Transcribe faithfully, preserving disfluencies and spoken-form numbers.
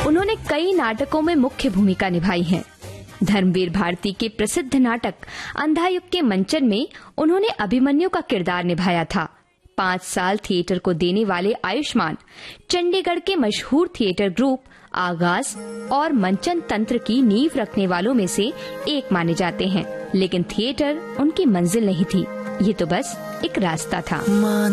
उन्होंने कई नाटकों में मुख्य भूमिका निभाई है। धर्मवीर भारती के प्रसिद्ध नाटक अंधायुग के मंचन में उन्होंने अभिमन्यु का किरदार निभाया था। पाँच साल थिएटर को देने वाले आयुष्मान चंडीगढ़ के मशहूर थिएटर ग्रुप आगाज और मंचन तंत्र की नींव रखने वालों में से एक माने जाते हैं, लेकिन थिएटर उनकी मंजिल नहीं थी, ये तो बस एक रास्ता था।